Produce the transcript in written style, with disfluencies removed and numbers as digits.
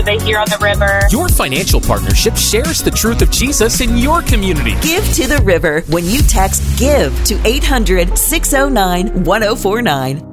They hear on the river. Your financial partnership shares the truth of Jesus in your community. Give to the River when you text GIVE to 800-609-1049.